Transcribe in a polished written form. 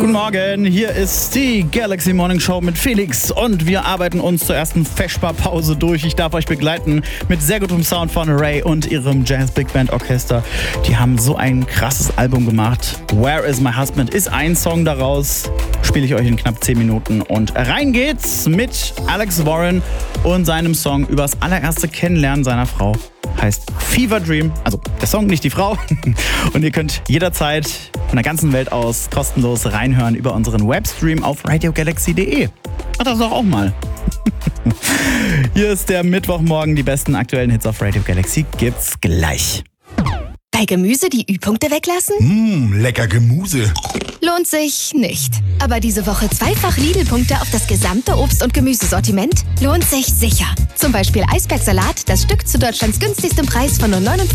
Guten Morgen, hier ist die Galaxy Morning Show mit Felix und wir arbeiten uns zur ersten Feschbar-Pause durch. Ich darf euch begleiten mit sehr gutem Sound von Ray und ihrem Jazz Big Band Orchester. Die haben so ein krasses Album gemacht. Where is my husband ist ein Song daraus. Spiele ich euch in knapp 10 Minuten und rein geht's mit Alex Warren und seinem Song übers allererste Kennenlernen seiner Frau. Heißt Fever Dream, also der Song, nicht die Frau. Und ihr könnt jederzeit von der ganzen Welt aus kostenlos reinhören über unseren Webstream auf radiogalaxy.de. Macht das doch auch mal. Hier ist der Mittwochmorgen, die besten aktuellen Hits auf Radio Galaxy gibt's gleich. Bei Gemüse die Ü-Punkte weglassen? Lecker Gemüse. Lohnt sich nicht. Aber diese Woche zweifach Lidl-Punkte auf das gesamte Obst- und Gemüsesortiment lohnt sich sicher. Zum Beispiel Eisbergsalat, das Stück zu Deutschlands günstigstem Preis von nur 49